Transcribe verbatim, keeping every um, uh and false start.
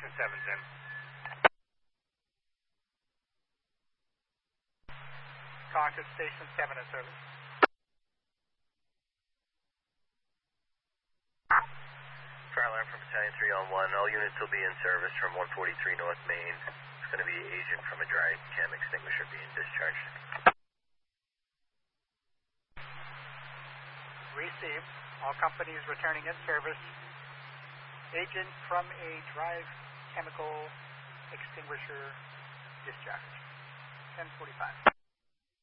Station seven's in. Concord Station seven in service. Fire alarm from Battalion three on one. All units will be in service from one forty-three North Main. It's going to be agent from a dry chem extinguisher being discharged. Received. All companies returning in service. Agent from a drive chemical extinguisher discharge. ten forty-five.